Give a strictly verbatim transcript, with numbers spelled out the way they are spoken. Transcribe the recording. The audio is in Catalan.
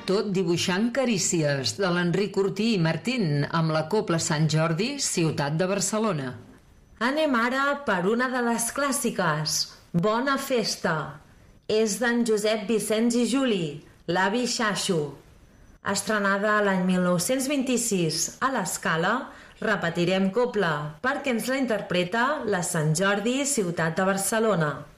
tot dibuixant carícies, de l'Enric Ortí i Martín, amb la Cobla Sant Jordi, Ciutat de Barcelona. Anem ara per una de les clàssiques, Bona Festa. És d'en Josep Vicenç i Juli, l'avi Xaxo. Estrenada l'any mil nou-cents vint-i-sis a l'Escala, repetirem cobla perquè ens la interpreta la Sant Jordi, Ciutat de Barcelona.